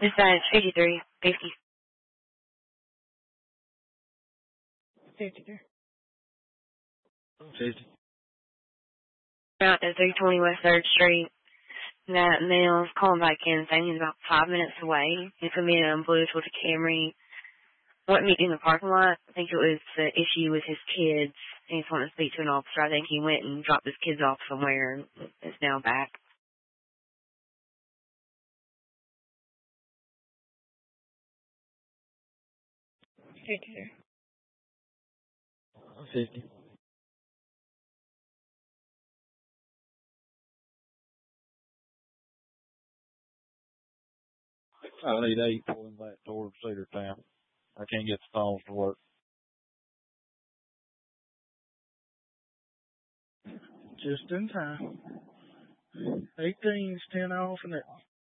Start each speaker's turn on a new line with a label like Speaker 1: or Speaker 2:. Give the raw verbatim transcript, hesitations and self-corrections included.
Speaker 1: This side is fifty-three fifty.
Speaker 2: fifty-three.
Speaker 3: fifty.
Speaker 1: Out to three twenty West third Street. That male's calling back in saying he's about five minutes away. He's coming in on Bluetooth with a Camry. Went meet in the parking lot. I think it was the issue with his kids. And he's wanting to speak to an officer. I think he went and dropped his kids off somewhere and is now back.
Speaker 2: fifty-three.
Speaker 3: fifty. I need eight pulling back towards Cedartown. I can't get the phones to work.
Speaker 2: Just in time. eighteen's ten off and it.